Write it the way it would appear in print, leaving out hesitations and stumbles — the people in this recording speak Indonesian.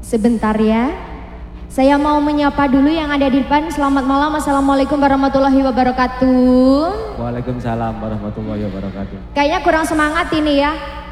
Sebentar ya. Saya mau menyapa dulu yang ada di depan. Selamat malam, assalamualaikum warahmatullahi wabarakatuh. Waalaikumsalam warahmatullahi wabarakatuh. Kayaknya kurang semangat ini ya.